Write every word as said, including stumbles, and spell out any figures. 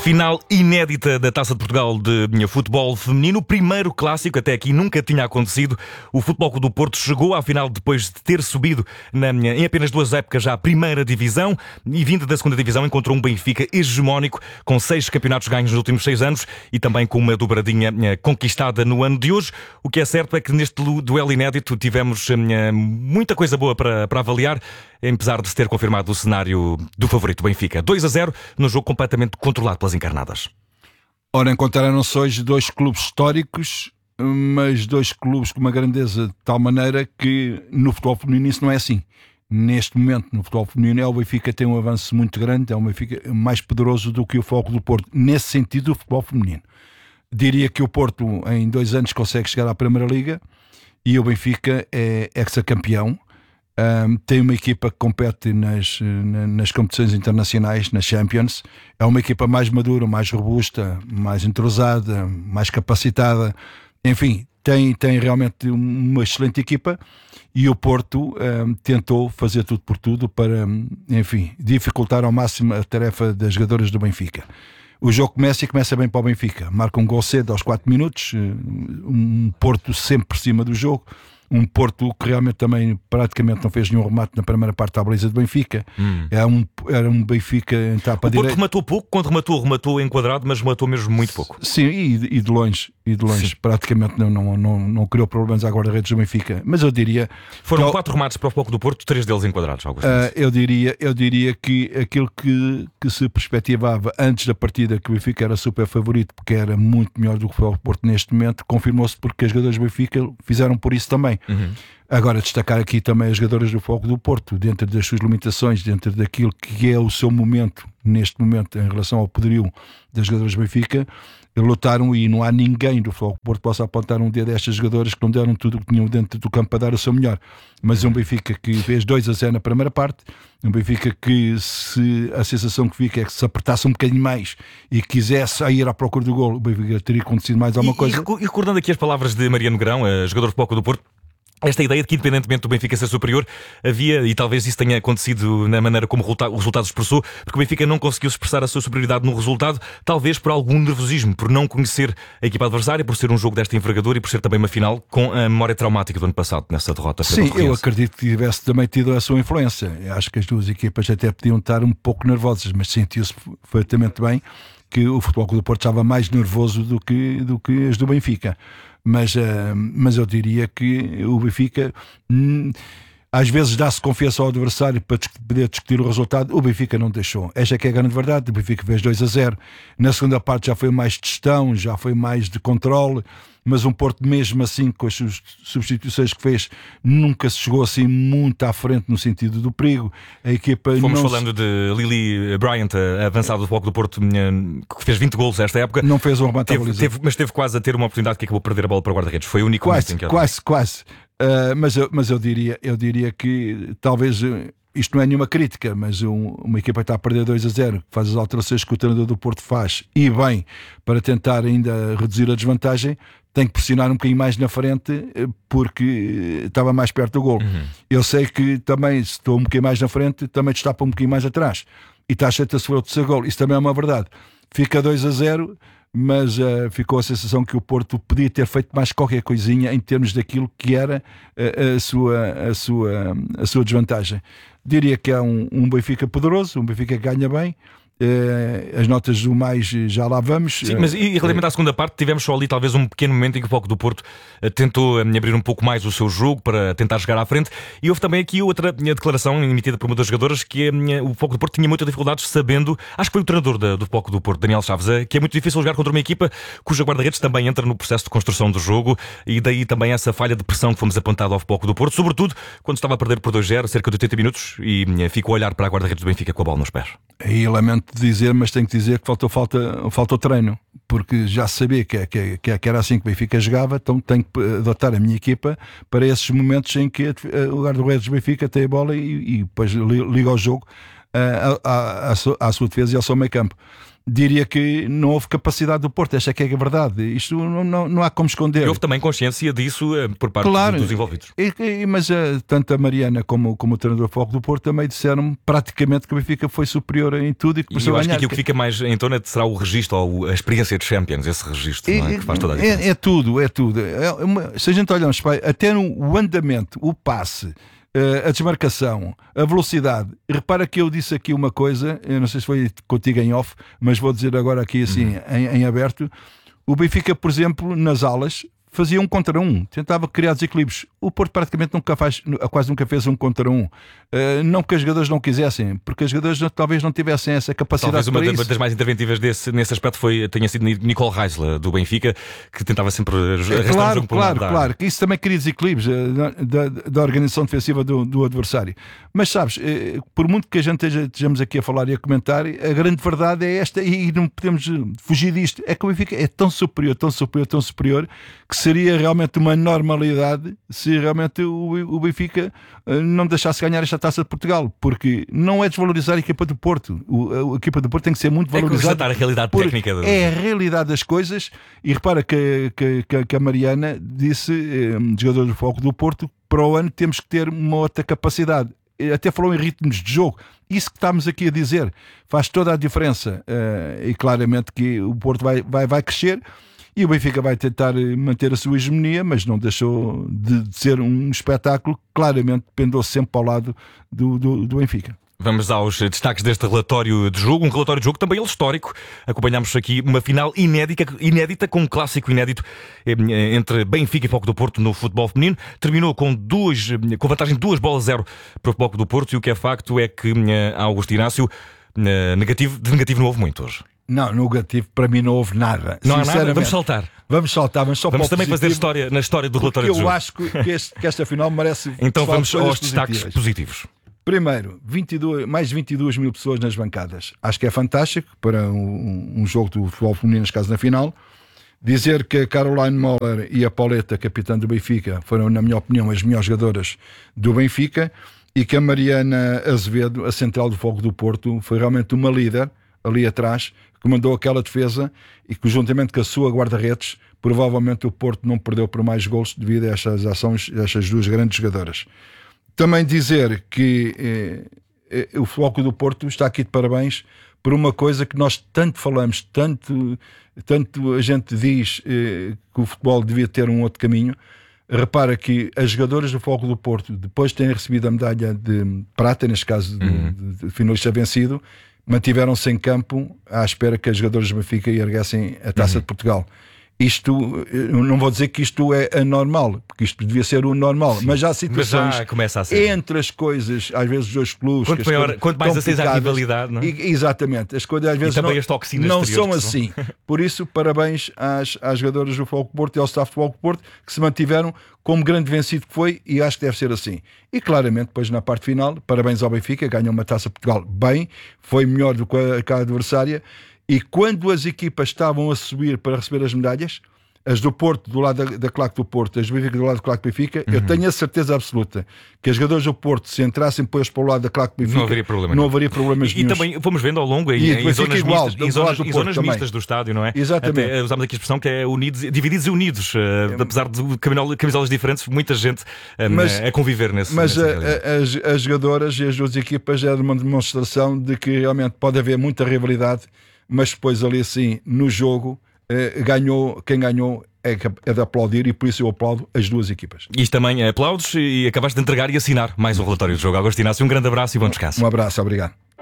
Final inédita da Taça de Portugal de futebol feminino. O primeiro clássico, até aqui nunca tinha acontecido. O Futebol Clube do Porto chegou à final depois de ter subido na, em apenas duas épocas já à primeira divisão, e vindo da segunda divisão encontrou um Benfica hegemónico com seis campeonatos ganhos nos últimos seis anos e também com uma dobradinha conquistada no ano de hoje. O que é certo é que neste duelo inédito tivemos muita coisa boa para, para avaliar, apesar de se ter confirmado o cenário do favorito Benfica. dois a zero no jogo completamente controlado pelas encarnadas. Ora, encontraram-se hoje dois clubes históricos, mas dois clubes com uma grandeza de tal maneira que no futebol feminino isso não é assim. Neste momento, no futebol feminino, é o Benfica tem um avanço muito grande, é um Benfica mais poderoso do que o Futebol Clube do Porto, nesse sentido do futebol feminino. Diria que o Porto em dois anos consegue chegar à Primeira Liga e o Benfica é ex-campeão. Um, tem uma equipa que compete nas, nas competições internacionais, nas Champions. É uma equipa mais madura, mais robusta, mais entrosada, mais capacitada. Enfim, tem, tem realmente uma excelente equipa. E o Porto um, tentou fazer tudo por tudo para, enfim, dificultar ao máximo a tarefa das jogadoras do Benfica. O jogo começa e começa bem para o Benfica. Marca um gol cedo aos quatro minutos, um Porto sempre por cima do jogo. Um Porto que realmente também praticamente não fez nenhum remate na primeira parte da baliza do Benfica. Hum. Era, um, era um Benfica em tapa direita. O Porto rematou pouco, quando rematou, rematou enquadrado, mas rematou mesmo muito pouco. Sim, e, e de longe, e de longe. Praticamente não, não, não, não criou problemas à guarda-redes do Benfica. Mas eu diria... Foram que, quatro remates para o Futebol Clube do Porto, três deles enquadrados. Algo assim. uh, eu, diria, eu diria que aquilo que, que se perspectivava antes da partida, que o Benfica era super favorito, porque era muito melhor do que o Futebol Clube do Porto neste momento, confirmou-se porque as jogadoras do Benfica fizeram por isso também. Uhum. Agora, destacar aqui também as jogadoras do Futebol Clube do Porto, dentro das suas limitações, dentro daquilo que é o seu momento, neste momento, em relação ao poderio das jogadoras do Benfica, lutaram e não há ninguém do Futebol Clube do Porto que possa apontar um dedo a estas jogadoras que não deram tudo o que tinham dentro do campo para dar o seu melhor. Mas é um Benfica que fez dois a zero na primeira parte, um Benfica que se, a sensação que fica é que se apertasse um bocadinho mais e quisesse ir à procura do golo, o Benfica teria acontecido mais alguma e, coisa. E recordando aqui as palavras de Mariano Negrão, a jogadora do Futebol Clube do Porto, esta ideia de que, independentemente do Benfica ser superior, havia, e talvez isso tenha acontecido na maneira como o resultado se expressou, porque o Benfica não conseguiu expressar a sua superioridade no resultado, talvez por algum nervosismo, por não conhecer a equipa adversária, por ser um jogo desta envergadura e por ser também uma final com a memória traumática do ano passado, nessa derrota. Sim, eu acredito que tivesse também tido a sua influência. Eu acho que as duas equipas até podiam estar um pouco nervosas, mas sentiu-se perfeitamente bem que o Futebol Clube do Porto estava mais nervoso do que, do que as do Benfica. Mas, uh, mas eu diria que o Benfica hum, às vezes dá-se confiança ao adversário para poder discutir o resultado. O Benfica não deixou. Esta é que é a grande verdade. O Benfica fez dois a zero. Na segunda parte já foi mais de gestão, já foi mais de controle, mas um Porto mesmo assim, com as substituições que fez, nunca se chegou assim muito à frente no sentido do perigo. A equipa Fomos não falando se... de Lily Bryant, avançada do Futebol Clube do Porto, que fez vinte golos esta época. Não fez um remate à baliza. Teve, mas teve quase a ter uma oportunidade que acabou por perder a bola para o guarda-redes. Foi o único quase, momento em que quase, quase. Uh, mas eu, mas eu, diria, eu diria que talvez... Isto não é nenhuma crítica, mas um, uma equipa que está a perder dois a zero, faz as alterações que o treinador do Porto faz, e bem, para tentar ainda reduzir a desvantagem, tem que pressionar um bocadinho mais na frente, porque estava mais perto do gol. Uhum. Eu sei que também, se estou um bocadinho mais na frente, também destapa um bocadinho mais atrás. E está cheio de sofrer o terceiro gol. Isso também é uma verdade. Fica dois a zero, mas uh, ficou a sensação que o Porto podia ter feito mais qualquer coisinha em termos daquilo que era uh, a, sua, a, sua, a sua desvantagem. Diria que é um, um Benfica poderoso, um Benfica que ganha bem. Uh, as notas do mais já lá vamos. Sim, mas e relativamente à segunda parte, tivemos só ali talvez um pequeno momento em que o Futebol Clube do Porto uh, tentou uh, abrir um pouco mais o seu jogo para tentar chegar à frente, e houve também aqui outra uh, declaração emitida por uma das jogadoras que uh, o Futebol Clube do Porto tinha muitas dificuldades sabendo, acho que foi o treinador da, do Futebol Clube do Porto, Daniel Chaves, uh, que é muito difícil jogar contra uma equipa cuja guarda-redes também entra no processo de construção do jogo, e daí também essa falha de pressão que fomos apontado ao Futebol Clube do Porto, sobretudo quando estava a perder por dois a zero, cerca de oitenta minutos, e uh, ficou a olhar para a guarda-redes do Benfica com a bola nos pés. E lamento dizer, mas tenho que dizer que faltou, falta, faltou treino, porque já sabia que, que, que, que era assim que o Benfica jogava, então tenho que adotar a minha equipa para esses momentos em que o guarda-redes do Benfica tem a bola e, e depois liga ao jogo uh, à, à, à sua defesa e ao seu meio campo. Diria que não houve capacidade do Porto, esta é que é a verdade. Isto não, não, não há como esconder. E houve também consciência disso uh, por parte claro, dos envolvidos. E, e, mas uh, tanto a Mariana como, como o treinador Foco do Porto também disseram praticamente que o Benfica foi superior em tudo e que E eu acho que aquilo que fica mais em tona será o registro ou a experiência de Champions, esse registro, não é? Que faz toda a diferença. É, é tudo, é tudo. É uma, se a gente olharmos para até no, o andamento, o passe, a desmarcação, a velocidade. Repara que eu disse aqui uma coisa, eu não sei se foi contigo em off, mas vou dizer agora aqui assim, uhum. em, em aberto. O Benfica, por exemplo, nas alas, fazia um contra um, tentava criar desequilíbrios. O Porto praticamente nunca faz, quase nunca fez um contra um. Uh, não que os jogadores não quisessem, porque os jogadores talvez não tivessem essa capacidade. Talvez uma para isso. das mais interventivas desse, nesse aspecto foi, tenha sido Nicole Reisler, do Benfica, que tentava sempre arrastar é, claro, o jogo por claro, lado. Claro, que isso também cria desequilíbrios uh, da, da, da organização defensiva do, do adversário. Mas sabes, uh, por muito que a gente esteja, estejamos aqui a falar e a comentar, a grande verdade é esta, e não podemos fugir disto, é que o Benfica é tão superior, tão superior, tão superior, que seria realmente uma normalidade se realmente o, o Benfica uh, não deixasse ganhar esta Taça de Portugal, porque não é desvalorizar a equipa do Porto. O, a, a equipa do Porto tem que ser muito valorizada. É a realidade técnica. Do... É a realidade das coisas, e repara que, que, que, que a Mariana disse, um, jogador do Foco do Porto, para o ano temos que ter uma outra capacidade. Até falou em ritmos de jogo. Isso que estamos aqui a dizer faz toda a diferença, uh, e claramente que o Porto vai, vai, vai crescer. E o Benfica vai tentar manter a sua hegemonia, mas não deixou de ser um espetáculo, claramente pendou sempre ao lado do, do, do Benfica. Vamos aos destaques deste relatório de jogo, um relatório de jogo também ele histórico. Acompanhamos aqui uma final inédita, inédita com um clássico inédito entre Benfica e Foco do Porto no futebol feminino. Terminou com, duas, com vantagem de duas bolas a zero para o Foco do Porto, e o que é facto é que Augusto Inácio, negativo, de negativo não houve muito hoje. Não, no negativo para mim não houve nada. Não há nada? Vamos saltar. Vamos saltar, mas só vamos para também positivo, fazer história na história do relatório de jogo. Eu acho que, este, que esta final merece. Então vamos aos positivas. destaques positivos. Primeiro, vinte e dois, mais de vinte e duas mil pessoas nas bancadas. Acho que é fantástico para um, um jogo do futebol feminino, neste caso na final. Dizer que a Caroline Moller e a Pauleta, capitã do Benfica, foram, na minha opinião, as melhores jogadoras do Benfica, e que a Mariana Azevedo, a central do Foco do Porto, foi realmente uma líder ali atrás, que mandou aquela defesa, e que, juntamente com a sua guarda-redes, provavelmente o Porto não perdeu por mais golos devido a estas ações destas duas grandes jogadoras. Também dizer que eh, eh, o Foco do Porto está aqui de parabéns por uma coisa que nós tanto falamos, tanto, tanto a gente diz eh, que o futebol devia ter um outro caminho. Repara que as jogadoras do Foco do Porto, depois de terem recebido a medalha de prata, neste caso de, uhum. de, de finalista vencido, mantiveram-se em campo à espera que as jogadoras do Benfica erguessem a Taça uhum. de Portugal. Isto, eu não vou dizer que isto é anormal, porque isto devia ser o normal, sim, mas já há situações mas já começa a ser. Entre as coisas, às vezes os dois clubes, quanto, maior, quanto mais acesa a rivalidade, não é? E, exatamente, as coisas às vezes não, não são assim. Por isso, parabéns às, às jogadoras do Foco Porto e ao staff do Foco Porto, que se mantiveram como grande vencido que foi, e acho que deve ser assim. E claramente, depois na parte final, parabéns ao Benfica, ganhou uma Taça de Portugal bem, foi melhor do que a, a adversária. E quando as equipas estavam a subir para receber as medalhas, as do Porto do lado da, da claque do Porto, as do Benfica do lado da claque do Benfica, uhum. eu tenho a certeza absoluta que as jogadoras do Porto, se entrassem depois para o lado da claque do Benfica, não haveria, problema não haveria problemas e, e também vamos vendo ao longo em, em zonas, igual, mistas, em zonas, em zonas mistas do estádio, não é? Exatamente. Até, usámos aqui a expressão que é unidos, divididos e unidos, uh, é, apesar de camisolas diferentes, muita gente um, mas, a conviver nesse. Mas a, a, as, as jogadoras e as duas equipas eram uma demonstração de que realmente pode haver muita rivalidade, mas depois ali assim, no jogo, uh, ganhou, quem ganhou é, é de aplaudir, e por isso eu aplaudo as duas equipas. Isto também é aplausos, e acabaste de entregar e assinar mais um relatório de jogo. Augusto Inácio, um grande abraço e bom descanso. Um abraço, obrigado.